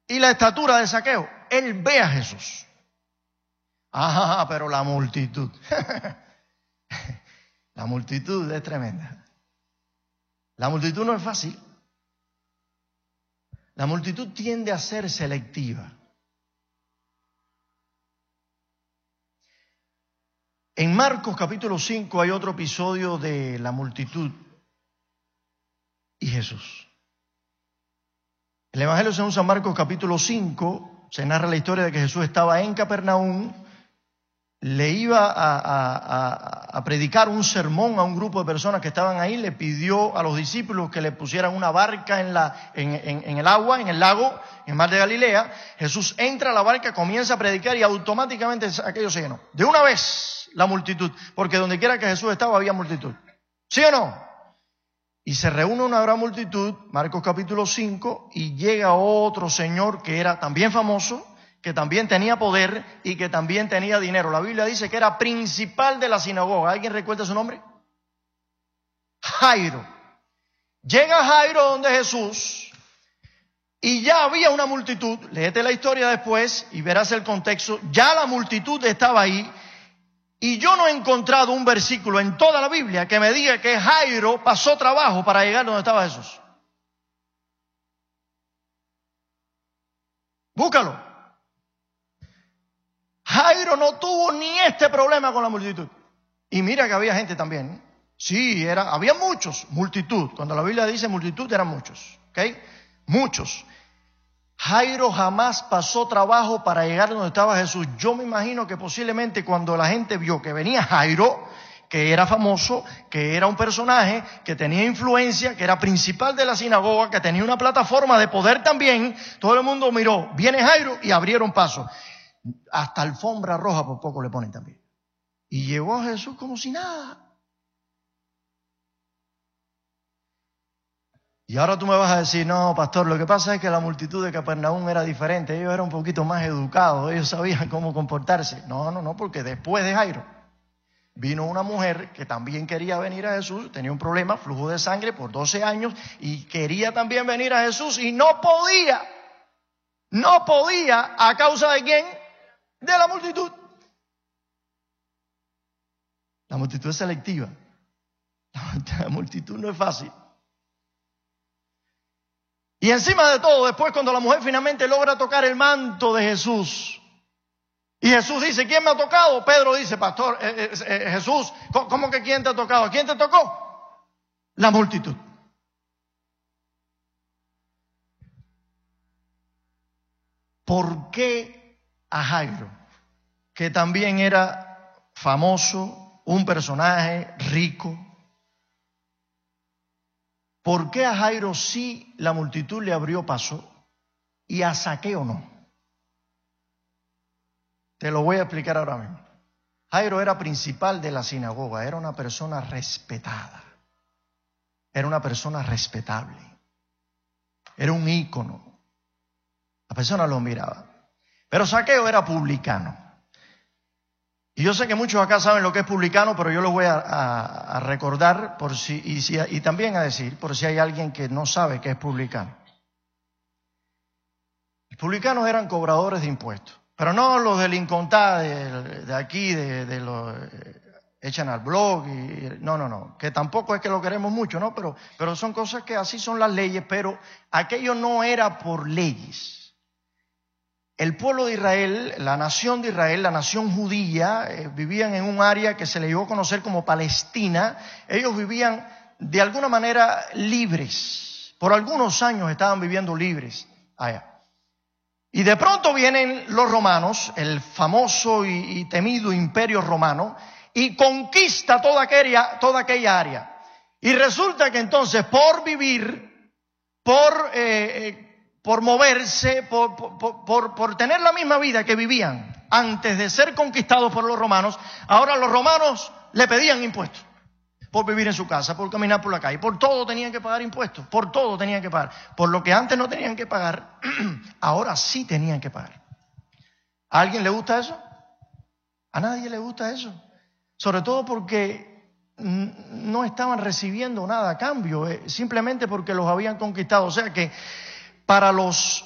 y la estatura de Zaqueo. Él ve a Jesús. Pero la multitud. La multitud es tremenda. La multitud no es fácil. La multitud tiende a ser selectiva. En Marcos capítulo 5 hay otro episodio de la multitud y Jesús. El Evangelio según San Marcos capítulo 5 se narra la historia de que Jesús estaba en Capernaum, le iba a predicar un sermón a un grupo de personas que estaban ahí, le pidió a los discípulos que le pusieran una barca en el agua, en el lago, en el mar de Galilea. Jesús entra a la barca, comienza a predicar y automáticamente aquello se llenó. De una vez la multitud, porque donde quiera que Jesús estaba había multitud. ¿Sí o no? Y se reúne una gran multitud, Marcos capítulo 5, y llega otro señor que era también famoso, que también tenía poder y que también tenía dinero. La Biblia dice que era principal de la sinagoga. ¿Alguien recuerda su nombre? Jairo. Llega Jairo donde Jesús y ya había una multitud. Léete la historia después y verás el contexto. Ya la multitud estaba ahí y yo no he encontrado un versículo en toda la Biblia que me diga que Jairo pasó trabajo para llegar donde estaba Jesús. Búscalo. Jairo no tuvo ni este problema con la multitud. Y mira que había gente también. Sí, había muchos, multitud. Cuando la Biblia dice multitud, eran muchos. ¿Ok? Muchos. Jairo jamás pasó trabajo para llegar donde estaba Jesús. Yo me imagino que posiblemente cuando la gente vio que venía Jairo, que era famoso, que era un personaje, que tenía influencia, que era principal de la sinagoga, que tenía una plataforma de poder también, todo el mundo miró, viene Jairo y abrieron paso. Hasta alfombra roja por poco le ponen también. Y llegó a Jesús como si nada. Y ahora tú me vas a decir, no, pastor, lo que pasa es que la multitud de Capernaum era diferente. Ellos eran un poquito más educados, ellos sabían cómo comportarse. No, porque después de Jairo vino una mujer que también quería venir a Jesús, tenía un problema, flujo de sangre por 12 años y quería también venir a Jesús y no podía. No podía, ¿a causa de quién? De la multitud. La multitud es selectiva. La multitud no es fácil. Y encima de todo, después cuando la mujer finalmente logra tocar el manto de Jesús, y Jesús dice, ¿quién me ha tocado? Pedro dice, pastor, Jesús, ¿cómo que quién te ha tocado? ¿Quién te tocó? La multitud. ¿Por qué a Jairo, que también era famoso, un personaje rico? ¿Por qué a Jairo sí la multitud le abrió paso y a Zaqueo no? Te lo voy a explicar ahora mismo. Jairo era principal de la sinagoga, era una persona respetada, era una persona respetable, era un ícono. La persona lo miraba. Pero Zaqueo era publicano. Y yo sé que muchos acá saben lo que es publicano, pero yo lo voy a recordar y también a decir, por si hay alguien que no sabe qué es publicano. Los publicanos eran cobradores de impuestos, pero no los del Incontá de aquí, de los echan al blog. No, que tampoco es que lo queremos mucho, ¿no? Pero son cosas que así son las leyes, pero aquello no era por leyes. El pueblo de Israel, la nación de Israel, la nación judía, vivían en un área que se le llegó a conocer como Palestina. Ellos vivían de alguna manera libres. Por algunos años estaban viviendo libres allá. Y de pronto vienen los romanos, el famoso y temido imperio romano, y conquista toda aquella área. Y resulta que entonces por vivir, por moverse, por tener la misma vida que vivían antes de ser conquistados por los romanos, ahora los romanos le pedían impuestos por vivir en su casa, por caminar por la calle, por todo tenían que pagar impuestos, por todo tenían que pagar. Por lo que antes no tenían que pagar, ahora sí tenían que pagar. ¿A alguien le gusta eso? A nadie le gusta eso. Sobre todo porque no estaban recibiendo nada a cambio, simplemente porque los habían conquistado. O sea que para los